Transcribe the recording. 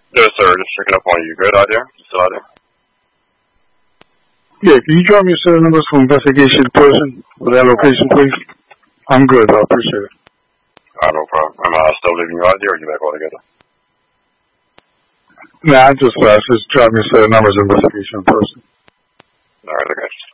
Yes, sir. Just checking up on you. Good out there? You still out there? Yeah, can you drop me a set of numbers for investigation person for that location, please? I'm good. I appreciate it. No problem. Am I still leaving you out there, or are you back altogether? Nah, I just drop me a set of numbers for investigation person. All right, I got you.